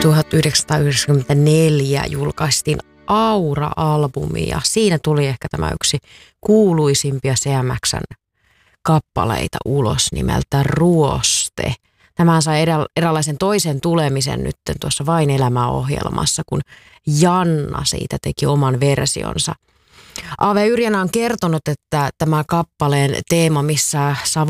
1994 julkaistiin Aura-albumi ja siinä tuli ehkä tämä yksi kuuluisimpia CMX:n kappaleita ulos nimeltä Ruoste. Tämä sai eräänlaisen toisen tulemisen nyt tuossa Vain elämä -ohjelmassa, kun Janna siitä teki oman versionsa. A.V. Yrjänä on kertonut, että tämä kappaleen teema, missä